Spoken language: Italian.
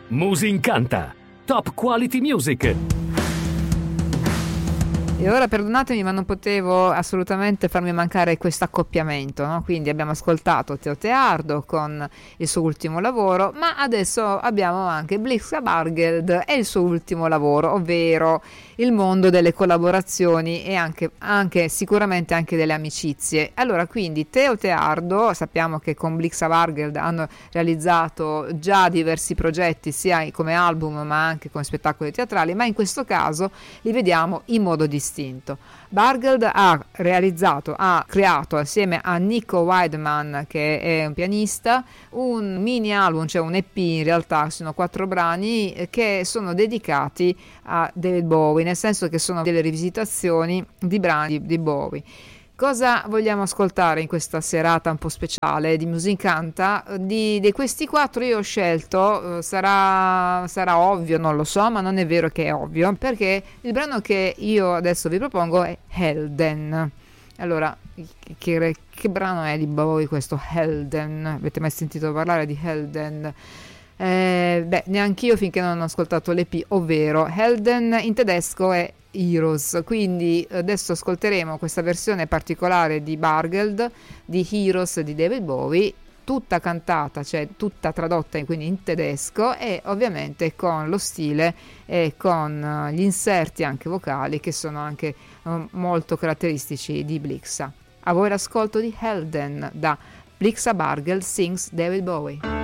Musincanta, top quality music. E ora perdonatemi, ma non potevo assolutamente farmi mancare questo accoppiamento, no? Quindi abbiamo ascoltato Teo Teardo con il suo ultimo lavoro, ma adesso abbiamo anche Blixa Bargeld e il suo ultimo lavoro, ovvero il mondo delle collaborazioni e anche sicuramente anche delle amicizie. Allora, quindi Teo Teardo, sappiamo che con Blixa Bargeld hanno realizzato già diversi progetti, sia come album ma anche come spettacoli teatrali, ma in questo caso li vediamo in modo distinto. Bargeld ha creato assieme a Nico Weidman, che è un pianista, un mini album, cioè un EP in realtà, sono 4 brani che sono dedicati a David Bowie, nel senso che sono delle rivisitazioni di brani di Bowie. Cosa vogliamo ascoltare in questa serata un po' speciale di Musincanta? Di questi 4 io ho scelto, sarà ovvio, non lo so, ma non è vero che è ovvio, perché il brano che io adesso vi propongo è Helden. Allora, che brano è di Bowie questo Helden? Avete mai sentito parlare di Helden? Neanch'io finché non ho ascoltato l'EP, ovvero Helden in tedesco è Heroes, quindi adesso ascolteremo questa versione particolare di Bargeld di Heroes di David Bowie, tutta cantata, cioè tutta tradotta quindi in tedesco, e ovviamente con lo stile e con gli inserti anche vocali che sono anche molto caratteristici di Blixa. A voi l'ascolto di Helden da Blixa Bargeld sings David Bowie.